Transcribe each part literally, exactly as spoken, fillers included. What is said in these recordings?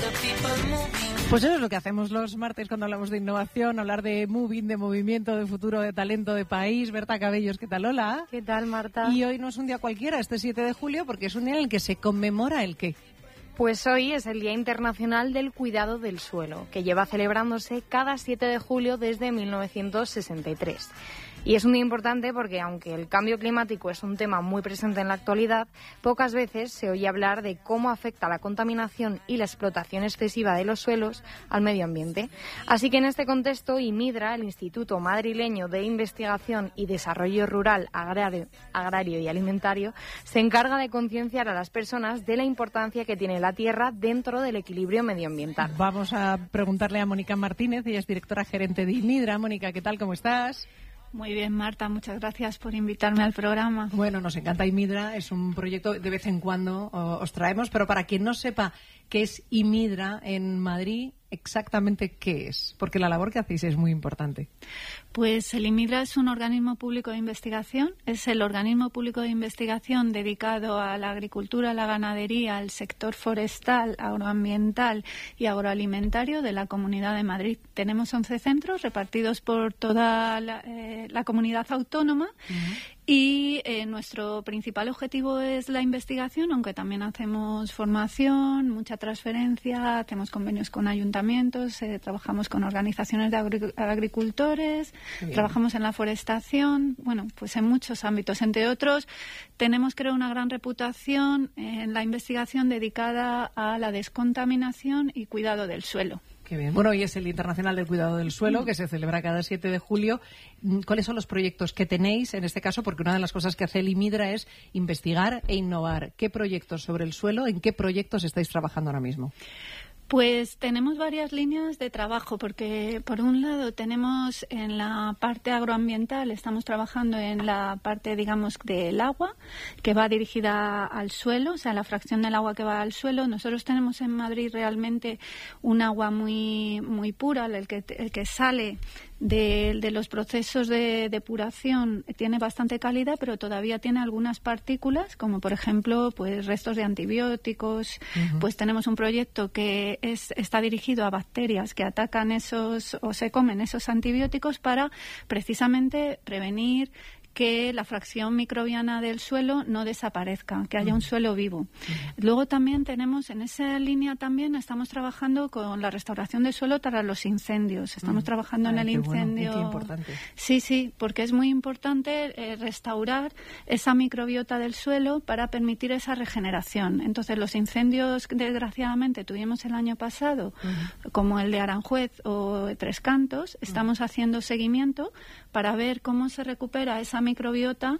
Pues eso es lo que hacemos los martes cuando hablamos de innovación, hablar de moving, de movimiento, de futuro, de talento, de país. Berta Cabellos, ¿qué tal? Hola. ¿Qué tal, Marta? Y hoy no es un día cualquiera, este siete de julio, porque es un día en el que se conmemora el qué. Pues hoy es el Día Internacional del Cuidado del Suelo, que lleva celebrándose cada siete de julio desde mil novecientos sesenta y tres. Y es un día importante porque, aunque el cambio climático es un tema muy presente en la actualidad, pocas veces se oye hablar de cómo afecta la contaminación y la explotación excesiva de los suelos al medio ambiente. Así que en este contexto, IMIDRA, el Instituto Madrileño de Investigación y Desarrollo Rural, Agrario, Agrario y Alimentario, se encarga de concienciar a las personas de la importancia que tiene la tierra dentro del equilibrio medioambiental. Vamos a preguntarle a Mónica Martínez, ella es directora gerente de IMIDRA. Mónica, ¿qué tal? ¿Cómo estás? Muy bien, Marta, muchas gracias por invitarme al programa. Bueno, nos encanta IMIDRA, es un proyecto de vez en cuando os traemos, pero para quien no sepa qué es IMIDRA en Madrid, exactamente qué es, porque la labor que hacéis es muy importante. Pues el IMIDRA es un organismo público de investigación, es el organismo público de investigación dedicado a la agricultura, la ganadería, al sector forestal, agroambiental y agroalimentario de la Comunidad de Madrid. Tenemos once centros repartidos por toda la, eh, la comunidad autónoma. Uh-huh. Y eh, nuestro principal objetivo es la investigación, aunque también hacemos formación, mucha transferencia, hacemos convenios con ayuntamientos, eh, trabajamos con organizaciones de agri- agricultores, trabajamos en la forestación, bueno, pues en muchos ámbitos. Entre otros, tenemos, creo, una gran reputación en la investigación dedicada a la descontaminación y cuidado del suelo. Qué bien. Bueno, hoy es el Internacional del Cuidado del Suelo, que se celebra cada siete de julio. ¿Cuáles son los proyectos que tenéis en este caso? Porque una de las cosas que hace el IMIDRA es investigar e innovar. ¿Qué proyectos sobre el suelo, en qué proyectos estáis trabajando ahora mismo? Pues tenemos varias líneas de trabajo, porque por un lado tenemos en la parte agroambiental, estamos trabajando en la parte, digamos, del agua, que va dirigida al suelo, o sea, la fracción del agua que va al suelo. Nosotros tenemos en Madrid realmente un agua muy muy pura, el que, el que sale de, de los procesos de depuración tiene bastante calidad, pero todavía tiene algunas partículas, como por ejemplo, pues restos de antibióticos. Uh-huh. Pues tenemos un proyecto que es, está dirigido a bacterias que atacan esos o se comen esos antibióticos para precisamente prevenir que la fracción microbiana del suelo no desaparezca, que haya un suelo vivo. Uh-huh. Luego también tenemos, en esa línea también estamos trabajando con la restauración del suelo tras los incendios. Estamos uh-huh. trabajando Ay, en el incendio. Bueno, qué importante. Sí, sí, porque es muy importante eh, restaurar esa microbiota del suelo para permitir esa regeneración. Entonces, los incendios que desgraciadamente tuvimos el año pasado, uh-huh. como el de Aranjuez o Tres Cantos, estamos uh-huh. haciendo seguimiento para ver cómo se recupera esa microbiota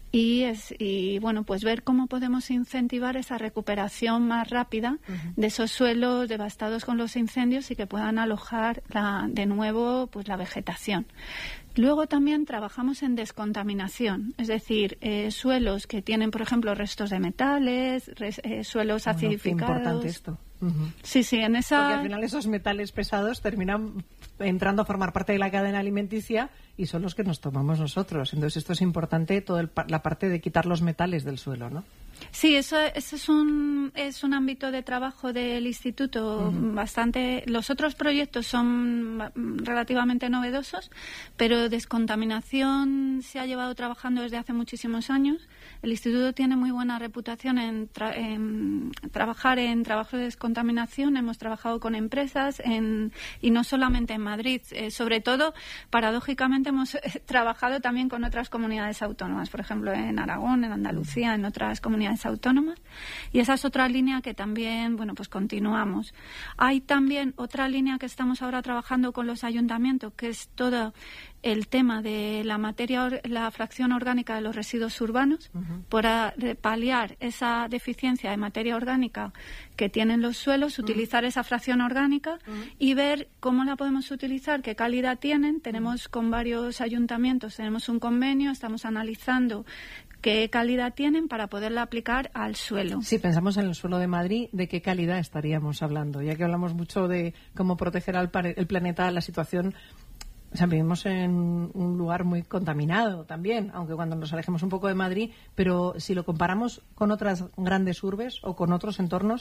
y es y bueno pues ver cómo podemos incentivar esa recuperación más rápida uh-huh. de esos suelos devastados con los incendios y que puedan alojar la, de nuevo pues la vegetación. Luego también trabajamos en descontaminación, es decir, eh, suelos que tienen, por ejemplo, restos de metales, res, eh, suelos bueno, acidificados. Qué importante esto. Uh-huh. Sí, sí, en esa... Porque al final esos metales pesados terminan entrando a formar parte de la cadena alimenticia y son los que nos tomamos nosotros. Entonces esto es importante, toda la parte de quitar los metales del suelo, ¿no? Sí, eso, eso es un es un ámbito de trabajo del instituto uh-huh. bastante. Los otros proyectos son relativamente novedosos, pero descontaminación se ha llevado trabajando desde hace muchísimos años. El instituto tiene muy buena reputación en, tra- en trabajar en trabajo de descontaminación. Hemos trabajado con empresas en, y no solamente en Madrid. Eh, sobre todo, paradójicamente, hemos eh, trabajado también con otras comunidades autónomas, por ejemplo, en Aragón, en Andalucía, en otras comunidades autónomas, y esa es otra línea que también, bueno, pues continuamos. Hay también otra línea que estamos ahora trabajando con los ayuntamientos, que es todo el tema de la materia, la fracción orgánica de los residuos urbanos, uh-huh. para paliar esa deficiencia de materia orgánica que tienen los suelos, uh-huh. utilizar esa fracción orgánica uh-huh. y ver cómo la podemos utilizar, qué calidad tienen. Tenemos uh-huh. con varios ayuntamientos, tenemos un convenio, estamos analizando qué calidad tienen para poderla aplicar al suelo. Si pensamos en el suelo de Madrid, ¿de qué calidad estaríamos hablando? Ya que hablamos mucho de cómo proteger al pa- el planeta, la situación... O sea, vivimos en un lugar muy contaminado también, aunque cuando nos alejemos un poco de Madrid, pero si lo comparamos con otras grandes urbes o con otros entornos,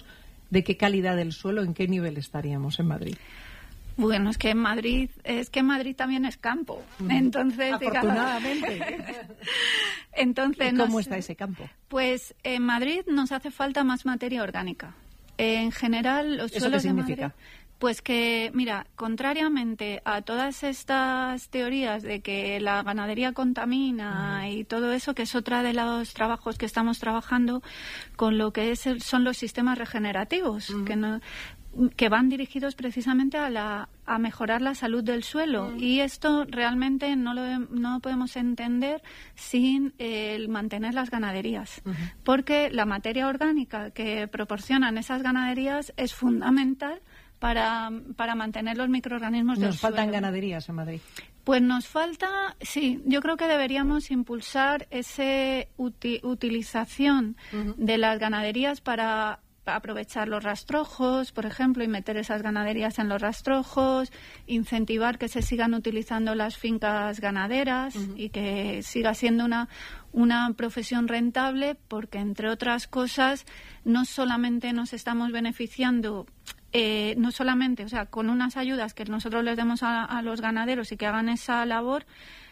de qué calidad del suelo, en qué nivel estaríamos en Madrid. Bueno, es que en Madrid, es que en Madrid también es campo. Entonces, afortunadamente. Digamos, entonces, ¿Y cómo nos, está ese campo? Pues en Madrid nos hace falta más materia orgánica. En general, los ¿Eso suelos qué significa? de Madrid, pues que, mira, contrariamente a todas estas teorías de que la ganadería contamina uh-huh. y todo eso, que es otra de los trabajos que estamos trabajando con lo que es el, son los sistemas regenerativos, uh-huh. que no que van dirigidos precisamente a la a mejorar la salud del suelo, mm. y esto realmente no lo no podemos entender sin eh, el mantener las ganaderías, uh-huh. porque la materia orgánica que proporcionan esas ganaderías es fundamental para para mantener los microorganismos del suelo. ¿Nos faltan ganaderías en Madrid? Pues nos falta, sí, yo creo que deberíamos impulsar esa uti- utilización uh-huh. de las ganaderías para aprovechar los rastrojos, por ejemplo, y meter esas ganaderías en los rastrojos, incentivar que se sigan utilizando las fincas ganaderas uh-huh. y que siga siendo una, una profesión rentable, porque, entre otras cosas, no solamente nos estamos beneficiando, eh, no solamente, o sea, con unas ayudas que nosotros les demos a, a los ganaderos y que hagan esa labor,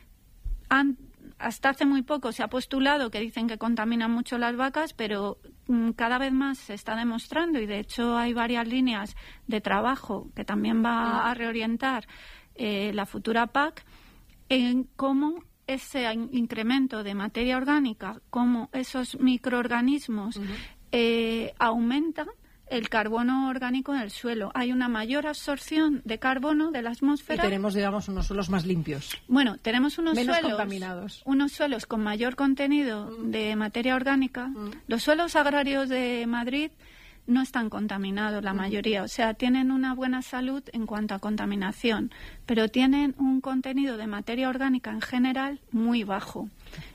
han hasta hace muy poco se ha postulado que dicen que contaminan mucho las vacas, pero mm, cada vez más se está demostrando, y de hecho hay varias líneas de trabajo que también va a reorientar eh, la futura P A C en cómo ese incremento de materia orgánica, cómo esos microorganismos uh-huh. eh, aumentan el carbono orgánico en el suelo. Hay una mayor absorción de carbono de la atmósfera. Y tenemos, digamos, unos suelos más limpios. Bueno, tenemos unos menos suelos contaminados. Unos suelos con mayor contenido mm. de materia orgánica. Mm. Los suelos agrarios de Madrid no están contaminados, la mm. mayoría. O sea, tienen una buena salud en cuanto a contaminación, pero tienen un contenido de materia orgánica en general muy bajo.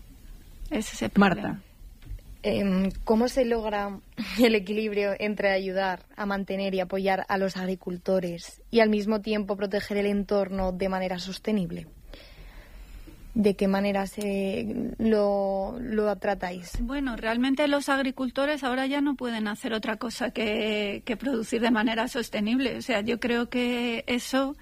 Ese es el problema. Marta. ¿Cómo se logra el equilibrio entre ayudar a mantener y apoyar a los agricultores y al mismo tiempo proteger el entorno de manera sostenible? ¿De qué manera se lo, lo tratáis? Bueno, realmente los agricultores ahora ya no pueden hacer otra cosa que, que producir de manera sostenible. O sea, yo creo que eso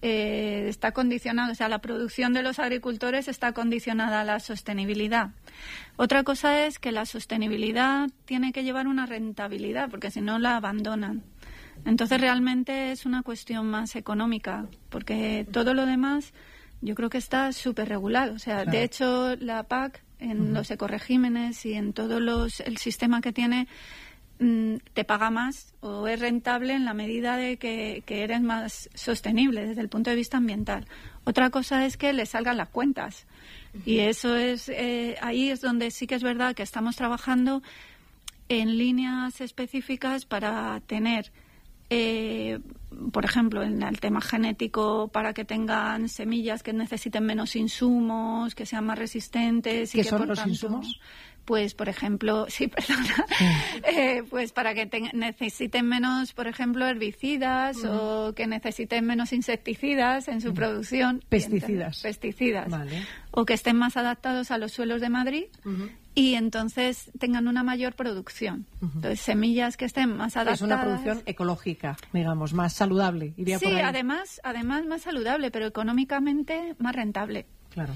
eh, está condicionado, o sea, la producción de los agricultores está condicionada a la sostenibilidad. Otra cosa es que la sostenibilidad tiene que llevar una rentabilidad, porque si no la abandonan. Entonces realmente es una cuestión más económica, porque todo lo demás yo creo que está súper regulado. O sea, claro. De hecho, la P A C en uh-huh. los ecoregímenes y en todo los, el sistema que tiene mmm, te paga más o es rentable en la medida de que, que eres más sostenible desde el punto de vista ambiental. Otra cosa es que le salgan las cuentas. Y eso es, eh, ahí es donde sí que es verdad que estamos trabajando en líneas específicas para tener, eh, por ejemplo, en el tema genético, para que tengan semillas que necesiten menos insumos, que sean más resistentes. Y ¿Qué que son por los tanto, insumos? Pues, por ejemplo, sí, perdona, sí. eh, pues para que te, necesiten menos, por ejemplo, herbicidas uh-huh. o que necesiten menos insecticidas en su uh-huh. producción. Pesticidas. Entonces, pesticidas. Vale. O que estén más adaptados a los suelos de Madrid uh-huh. y entonces tengan una mayor producción. Uh-huh. Entonces, semillas que estén más adaptadas. Es una producción ecológica, digamos, más saludable. Iría sí, por ahí. además, además más saludable, pero económicamente más rentable. Claro.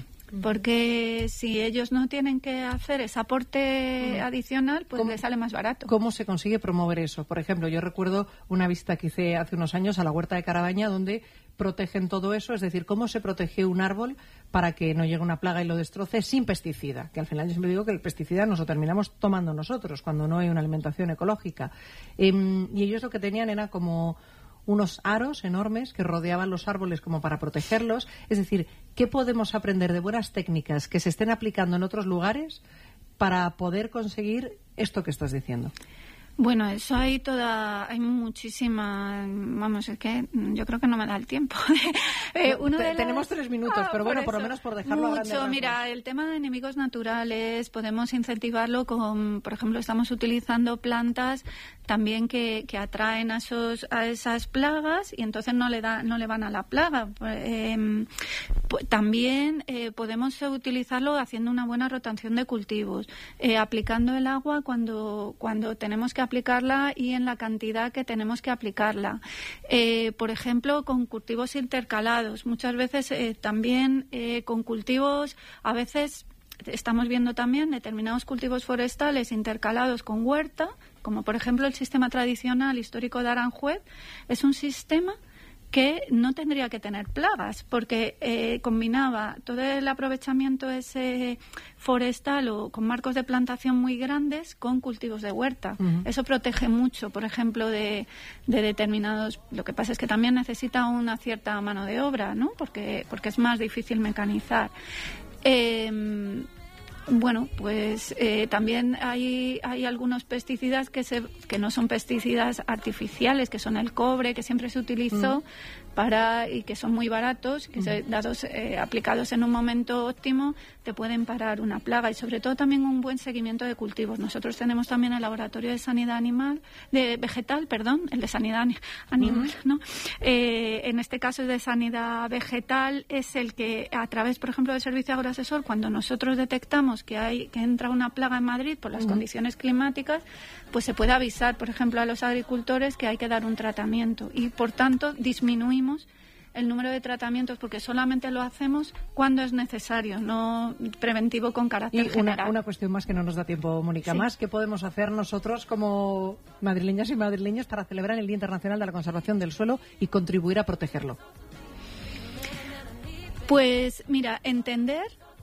Porque si ellos no tienen que hacer ese aporte adicional, pues les sale más barato. ¿Cómo se consigue promover eso? Por ejemplo, yo recuerdo una visita que hice hace unos años a la Huerta de Carabaña, donde protegen todo eso, es decir, cómo se protege un árbol para que no llegue una plaga y lo destroce sin pesticida, que al final yo siempre digo que el pesticida nos lo terminamos tomando nosotros cuando no hay una alimentación ecológica. Eh, y ellos lo que tenían era como unos aros enormes que rodeaban los árboles como para protegerlos. Es decir, ¿qué podemos aprender de buenas técnicas que se estén aplicando en otros lugares para poder conseguir esto que estás diciendo? Bueno, eso hay toda, hay muchísima, vamos, es que yo creo que no me da el tiempo. eh, uno de Tenemos las... tres minutos, ah, pero bueno, por, por lo menos por dejarlo mucho, a grande. Mira, el tema de enemigos naturales podemos incentivarlo con, por ejemplo, estamos utilizando plantas también que, que atraen a esos a esas plagas y entonces no le da no le van a la plaga. Eh, pues, también eh, podemos utilizarlo haciendo una buena rotación de cultivos, eh, aplicando el agua cuando cuando tenemos que aplicarla y en la cantidad que tenemos que aplicarla. Eh, por ejemplo, con cultivos intercalados. Muchas veces eh, también eh, con cultivos, a veces estamos viendo también determinados cultivos forestales intercalados con huerta, como por ejemplo el sistema tradicional histórico de Aranjuez. Es un sistema que no tendría que tener plagas, porque eh, combinaba todo el aprovechamiento ese forestal o con marcos de plantación muy grandes con cultivos de huerta. Uh-huh. Eso protege mucho, por ejemplo, de, de determinados... Lo que pasa es que también necesita una cierta mano de obra, ¿no? Porque, porque es más difícil mecanizar. Eh, Bueno, pues eh, también hay, hay algunos pesticidas que, se, que no son pesticidas artificiales, que son el cobre, que siempre se utilizó mm. para y que son muy baratos, que mm. se, dados eh, aplicados en un momento óptimo te pueden parar una plaga, y sobre todo también un buen seguimiento de cultivos. Nosotros tenemos también el laboratorio de sanidad animal, de vegetal, perdón, el de sanidad animal, mm. ¿no? Eh, en este caso de sanidad vegetal es el que a través, por ejemplo, del servicio agroasesor, cuando nosotros detectamos que hay que entra una plaga en Madrid por las uh-huh. condiciones climáticas, pues se puede avisar, por ejemplo, a los agricultores que hay que dar un tratamiento, y por tanto disminuimos el número de tratamientos, porque solamente lo hacemos cuando es necesario, no preventivo con carácter y general. Una, una cuestión más que no nos da tiempo, Mónica, sí. más, ¿qué podemos hacer nosotros como madrileñas y madrileños para celebrar el Día Internacional de la Conservación del Suelo y contribuir a protegerlo? Pues mira, entender...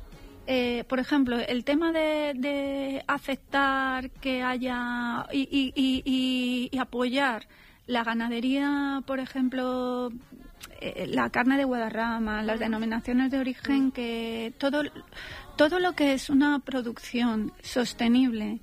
Eh, por ejemplo, el tema de, de aceptar que haya y, y, y, y apoyar la ganadería, por ejemplo, eh, la carne de Guadarrama, las denominaciones de origen, que todo, todo lo que es una producción sostenible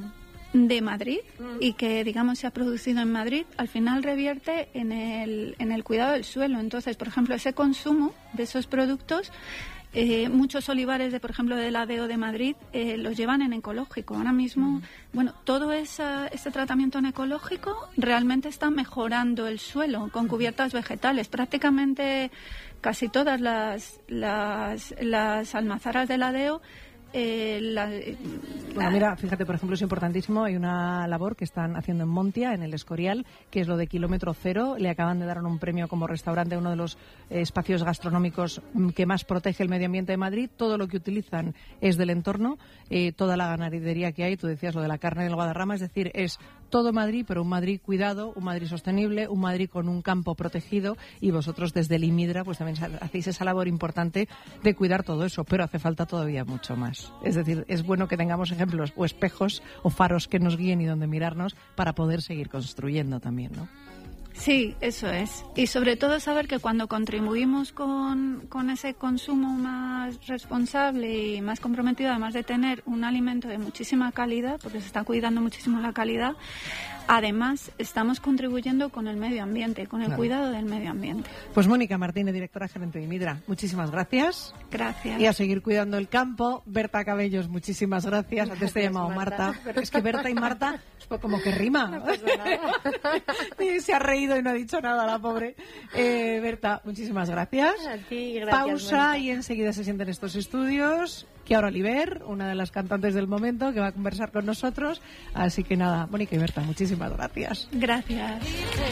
de Madrid y que, digamos, se ha producido en Madrid, al final revierte en el, en el cuidado del suelo. Entonces, por ejemplo, ese consumo de esos productos... Eh, muchos olivares, de por ejemplo, del A D O de Madrid, eh, los llevan en ecológico. Ahora mismo, mm. bueno, todo esa, ese tratamiento en ecológico realmente está mejorando el suelo con cubiertas vegetales. Prácticamente casi todas las, las, las almazaras del A D O Eh, la, bueno, mira, fíjate, por ejemplo, es importantísimo, hay una labor que están haciendo en Montia, en el Escorial, que es lo de kilómetro cero. Le acaban de dar un premio como restaurante, uno de los eh, espacios gastronómicos que más protege el medio ambiente de Madrid. Todo lo que utilizan es del entorno, eh, toda la ganadería que hay, tú decías lo de la carne del Guadarrama, es decir, es todo Madrid, pero un Madrid cuidado, un Madrid sostenible, un Madrid con un campo protegido, y vosotros desde el IMIDRA pues también hacéis esa labor importante de cuidar todo eso, pero hace falta todavía mucho más. Es decir, es bueno que tengamos ejemplos o espejos o faros que nos guíen y donde mirarnos para poder seguir construyendo también, ¿no? Sí, eso es. Y sobre todo saber que cuando contribuimos con, con ese consumo más responsable y más comprometido, además de tener un alimento de muchísima calidad, porque se está cuidando muchísimo la calidad, además estamos contribuyendo con el medio ambiente, con el claro. cuidado del medio ambiente. Pues Mónica Martínez, directora gerente de IMIDRA, muchísimas gracias. Gracias. Y a seguir cuidando el campo. Berta Cabellos, muchísimas gracias. Antes te he llamado Marta. Marta. Es que Berta y Marta es como que rima. No pasa nada. Y se ha reído y no ha dicho nada la pobre. Eh, Berta, muchísimas gracias. A ti, gracias. Pausa, Mónica. Y enseguida se sienten estos estudios. Kiara Oliver, una de las cantantes del momento, que va a conversar con nosotros. Así que nada, Mónica y Berta, muchísimas gracias. Gracias.